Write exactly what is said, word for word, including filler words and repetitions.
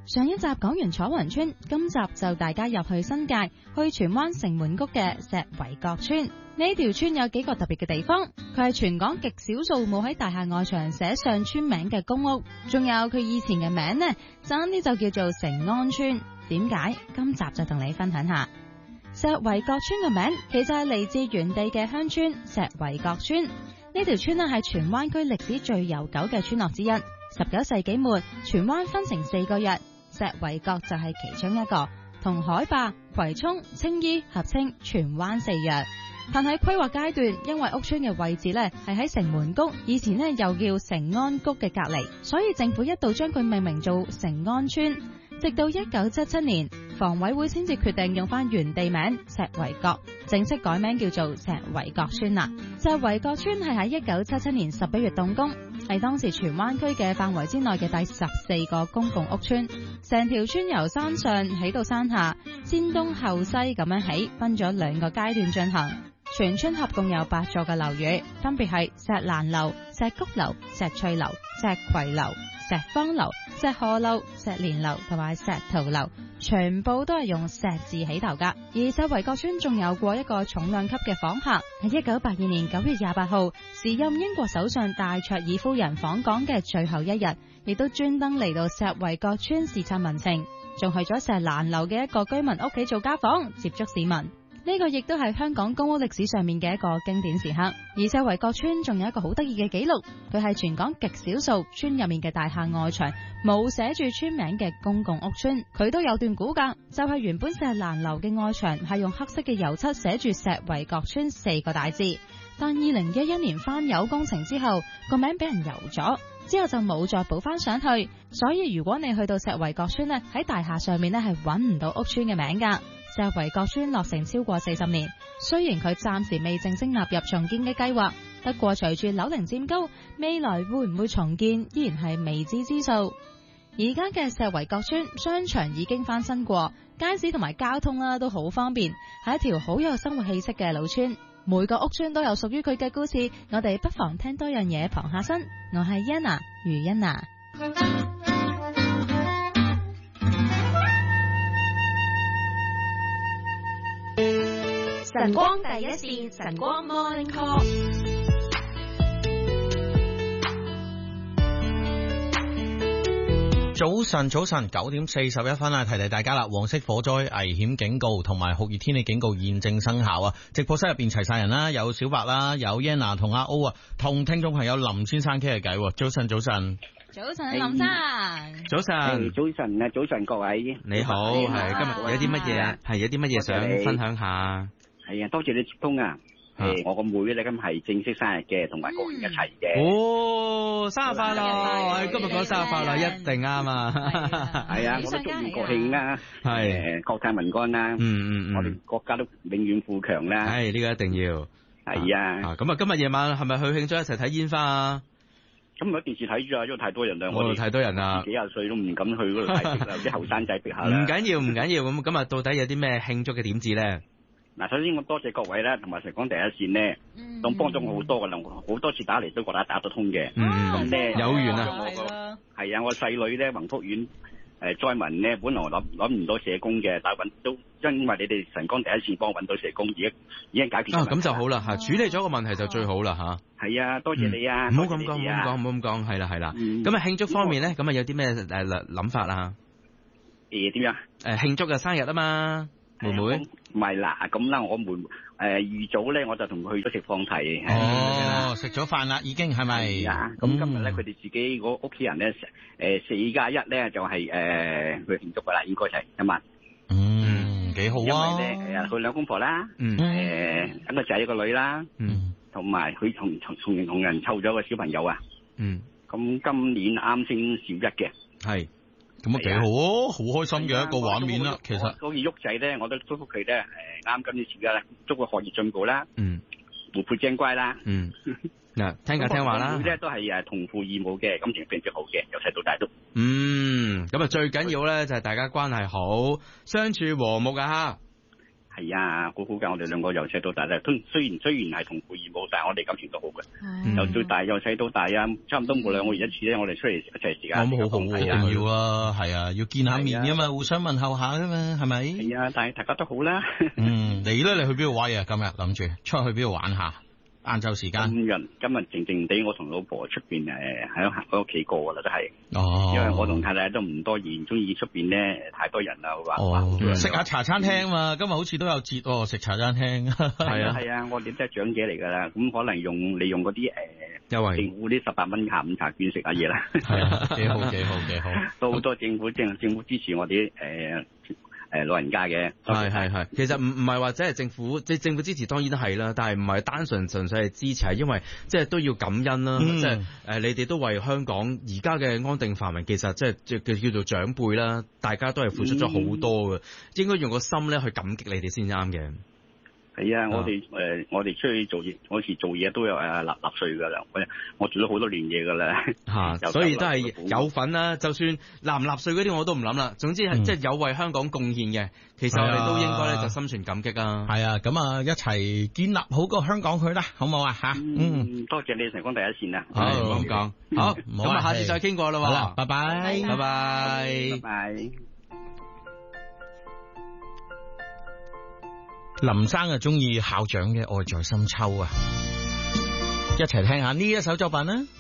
上一集講完楚雲村，今集就大家入去新界，去荃灣城門谷嘅石圍角村。呢條村有幾個特別嘅地方，佢係全港極少數冇喺大廈外牆寫上村名嘅公屋，仲有佢以前嘅名呢，差啲就叫做成安村。點解？今集就同你分享下。石圍角村嘅名其實係嚟自原地嘅鄉村石圍角村。呢條村呢係荃灣區歷史最悠久嘅村落之一。十九世紀末，荃灣分成四個縣，石圍角就係其中一個，同海壩、葵涌、青衣合稱荃灣四縣。但喺規劃階段，因為屋村嘅位置呢係喺城門谷，以前呢又叫成安谷嘅隔離，所以政府一度將佢命名做成安村。直到一九七七年，房委會先至決定用翻原地名石圍角，正式改名叫做石圍角村啦。石圍角村係喺一九七七年十一月動工，係當時荃灣區嘅範圍之內嘅第十四個公共屋村。成條村由山上起到山下，先東後西咁樣起，分咗兩個階段進行。全村合共有八座嘅樓宇，分別係石蘭樓、石菊樓、石翠樓、石葵樓、石芳樓、石河樓、石蓮樓同埋石桃樓，全部都係用石字起頭噶。而石圍角村仲有過一個重量級嘅訪客，喺一九八二年九月廿八號，時任英國首相戴卓爾夫人訪港嘅最後一日，亦都專登嚟到石圍角村視察民情，仲去咗石蘭樓嘅一個居民屋企做家訪，接觸市民。呢個亦都係香港公屋歷史上面嘅一個經典時刻。而石圍角村仲有一個好得意嘅紀錄，佢係全港極少數村入面嘅大廈外牆冇寫住村名嘅公共屋村。佢都有段古噶，就係原本石蘭樓嘅外牆係用黑色嘅油漆寫住石圍角村四個大字，但二零一一年翻油工程之後，個名俾人油咗，之後就冇再補翻上去。所以如果你去到石圍角村呢，喺大廈上面呢係揾唔到屋村嘅名噶。石圍角村落成超過四十年，雖然佢暫時未正式納入重建嘅計劃，不過隨住樓齡漸高，未來會唔會重建依然係未知之數。而家嘅石圍角村商場已經翻新過，街市同埋交通啦都好方便，係一條好有生活氣息嘅老村。每個屋村都有屬於佢嘅故事，我哋不妨聽多樣嘢傍下身。我係 Yana 余欣娜。 晨光第一線，晨光 Morning Call。 早晨，早晨，九點四十一分啊！提提大家啦，黃色火災危險警告同埋酷熱天氣警告現正生效啊！直播室入邊齊晒人啦，有小白啦，有 Yana 同阿 O 啊，同聽眾朋友林先生傾下偈。早晨，早晨。 早晨，林生。 早晨， 早晨啊，早晨各位。 你好，係今日有啲乜嘢啊？係有啲乜嘢想分享下？ 係啊，多謝你接通啊！誒，我個妹咧今日係正式生日嘅，同埋國慶一齊嘅。 哦，生日快樂！今日講生日快樂一定啱啊！ 係啊，我都祝願國慶啦，係誒國泰民安啦。嗯嗯嗯，我哋國家都永遠富強啦。 係呢個一定要。係啊。咁啊，今日夜晚係咪去慶祝一齊睇煙花啊？ 咁喺電視睇住啊，因為太多人啦，我哋太多人啦， 幾廿歲都唔敢去嗰度睇，有啲後生仔逼下啦。 唔緊要，唔緊要。咁今日到底有啲咩慶祝嘅點子咧？ 嗱，首先我多謝各位啦，同埋晨光第一線咧，咁幫咗我好多噶啦，好多次打嚟都覺得打得通嘅。咁咧有緣啊！ 係啊，我細女咧宏福苑誒災民咧，本來我諗諗唔到社工嘅，但係揾都因為你哋晨光第一線幫我揾到社工，而家已經解決咗。啊， 咁就好啦嚇，處理咗個問題就最好啦嚇。 係啊，多謝你啊！ 唔好咁講，唔好咁講，唔好咁講，係啦係啦。咁啊慶祝方面咧，咁啊有啲咩誒諗法啊？ 誒點樣？ 誒慶祝嘅生日啊嘛！妹妹唔係嗱咁啦，我妹誒預早咧，我就同佢去咗食放題。 哦，食咗飯啦，已經係咪？ 啊，咁今日咧，佢哋自己個屋企人咧，誒四加一咧就係誒去慶祝噶啦，應該就係一晚。 嗯，幾好啊！ 因為咧，誒佢兩公婆啦， 嗯， 誒一個仔一個女啦， 嗯， 同埋佢同同同同人湊咗個小朋友啊， 嗯， 咁今年啱升小一嘅， 係。咁啊幾好哦，好開心嘅一個畫面啦。其實好似旭仔咧，我都祝福佢咧，誒啱今年小一咧，祝佢學業進步啦， 嗯， 活潑精乖啦， 嗯，嗱聽下聽話啦。 佢咧都係誒同父異母嘅，感情非常之好嘅，由細到大都。 嗯，咁啊最緊要咧就係大家關係好，相處和睦啊吓。 係啊，好好㗎，我哋兩個由細到大咧，都雖然雖然係同父異母，但係我哋感情都好嘅。 嗯由最大由細到大啊，差唔多每兩個月一次咧，我哋出嚟一齊時間。 咁好好喎，一定要啊，係啊，要見下面噶嘛，互相問候下噶嘛，係咪？ 係啊，但係大家都好啦。 嗯，你咧，你去邊度玩啊？今日諗住出去邊度玩下？晏晝時間。 今日今日靜靜地，我同老婆出邊誒喺喺屋企過噶啦，都係。 哦。 因為我同太太都唔多言，中意出邊咧太多人啦，話哦。食下茶餐廳嘛，今日好似都有節喎，食茶餐廳。 係啊係啊，我哋都係長者嚟噶啦，咁可能用利用嗰啲誒。 優惠政府啲十八蚊下午茶券食下嘢啦， 係啊，幾好幾好幾好， 都好多政府政政府支持我哋誒誒老人家嘅， 係係係，其實唔唔係話即係政府即係政府支持當然都係啦，但係唔係單純純粹係支持，係因為即係都要感恩啦， 嗯、 即係誒你哋都為香港而家嘅安定繁榮，其實即係叫叫做長輩啦，大家都係付出咗好多嘅，嗯、應該用個心咧去感激你哋先啱嘅。 係啊，我哋誒、呃，我哋出去做嘢，我時做嘢都有誒納納稅噶啦，我我做咗好多年嘢噶啦， 吓，所以都係有份啦。就算納唔納稅嗰啲我都唔諗啦。總之係、嗯、即係有為香港貢獻嘅，其實我哋都應該咧就心存感激啊。 係啊，咁啊一齊建立好個香港佢啦，好唔好啊？吓， 嗯，多謝你晨光第一線啊。 好咁講，好，咁啊下次再傾過啦。 好啦，拜拜， 拜拜， 拜拜。 林生啊，中意校長嘅愛在深秋啊，一齊聽下呢一首作品啦。